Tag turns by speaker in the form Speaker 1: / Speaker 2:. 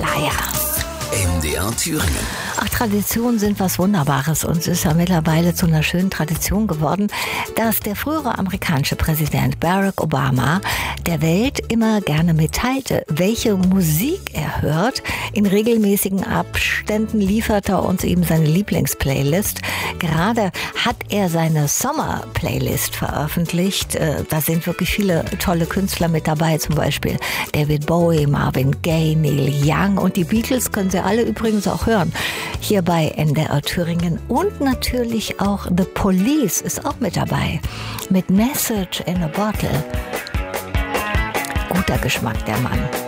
Speaker 1: Jambalaya.
Speaker 2: MDR Thüringen.
Speaker 1: Ach, Traditionen sind was Wunderbares und es ist ja mittlerweile zu einer schönen Tradition geworden, dass der frühere amerikanische Präsident Barack Obama der Welt immer gerne mitteilte, welche Musik er hört. In regelmäßigen Abständen liefert er uns eben seine Lieblingsplaylist. Gerade hat er seine Sommer-Playlist veröffentlicht. Da sind wirklich viele tolle Künstler mit dabei, zum Beispiel David Bowie, Marvin Gaye, Neil Young und die Beatles können Sie alle übrigens auch hören. Hier bei NDR Thüringen und natürlich auch The Police ist auch mit dabei. Mit Message in a Bottle. Guter Geschmack, der Mann.